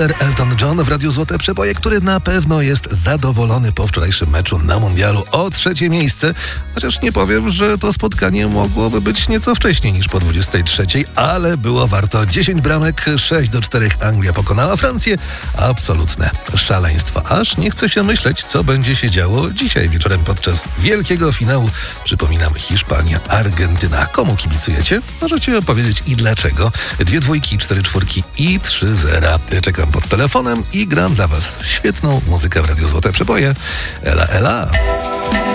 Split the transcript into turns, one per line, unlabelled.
Sir Elton John w Radiu Złote Przeboje, który na pewno jest zadowolony po wczorajszym meczu na mundialu o 3. miejsce. Chociaż nie powiem, że to spotkanie mogłoby być nieco wcześniej niż po 23, ale było warto. 10 bramek, 6-4 Anglia pokonała Francję. Absolutne szaleństwo. Aż nie chce się myśleć, co będzie się działo dzisiaj wieczorem podczas wielkiego finału. Przypominam, Hiszpania, Argentyna. Komu kibicujecie? Możecie opowiedzieć i dlaczego. 2 dwójki, 4 czwórki i 3 zera. Czekam pod telefonem i gram dla was świetną muzykę w Radiu Złote Przeboje. Ela, ela.